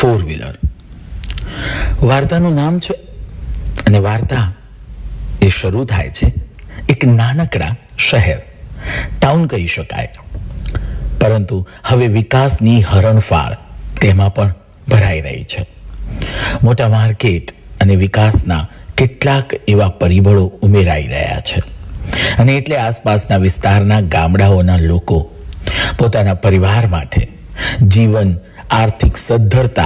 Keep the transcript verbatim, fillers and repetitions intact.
Four wheeler. વાર્તાનું નામ છે અને વાર્તા એ શરૂ થાય છે એક નાનકડા શહેર, ટાઉન કહી શકાય, પરંતુ હવે વિકાસની હરણફાળ તેમાં પણ ભરાઈ રહી છે. મોટા માર્કેટ અને વિકાસના કેટલાક એવા પરિબળો ઉમેરાઈ રહ્યા છે અને એટલે આસપાસના વિસ્તારના ગામડાઓના લોકો પોતાના પરિવાર માટે જીવન, આર્થિક સદ્ધરતા